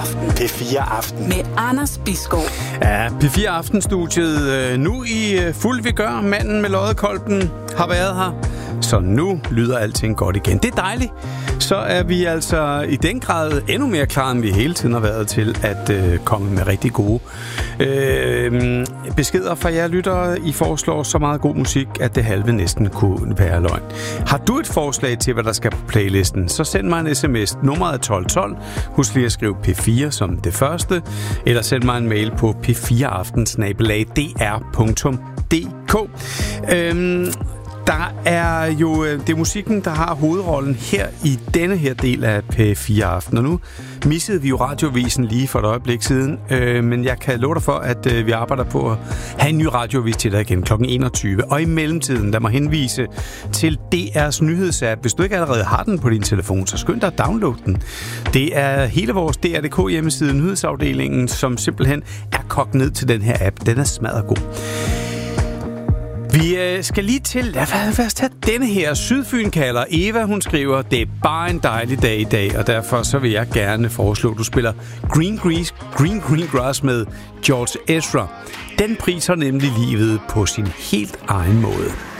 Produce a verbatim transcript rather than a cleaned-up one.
P fire Aften med Anders Bisgaard. Ja, P fire Aftenstudiet øh, nu i øh, fuld vigør. Manden med loddekolben har været her, så nu lyder alting godt igen. Det er dejligt. Så er vi altså i den grad endnu mere klar, end vi hele tiden har været til at øh, komme med rigtig gode øh, beskeder fra jer lyttere. I foreslår så meget god musik, at det halve næsten kunne være løgn. Har du et forslag til, hvad der skal på playlisten, så send mig en sms. Nummeret er tolv tolv. Husk lige at skrive P fire som det første, eller send mig en mail på p fire aften snabel-a d r punktum d k. Øhm, Der er jo, det er musikken, der har hovedrollen her i denne her del af P fire Aften. Og nu missede vi jo radiovisen lige for et øjeblik siden, øh, men jeg kan love dig for, at øh, vi arbejder på at have en ny radiovis til dig igen klokken enogtyve. Og i mellemtiden, lad mig henvise til D R's nyhedsapp. Hvis du ikke allerede har den på din telefon, så skynd dig at downloade den. Det er hele vores D R punktum d k hjemmeside, nyhedsafdelingen, som simpelthen er kogt ned til den her app. Den er smadret god. Vi øh, skal lige til, lad os tage denne her. Sydfyn kalder Eva, hun skriver, det er bare en dejlig dag i dag, og derfor så vil jeg gerne foreslå, at du spiller Green, Grease, Green Green Grass med George Ezra. Den priser nemlig livet på sin helt egen måde.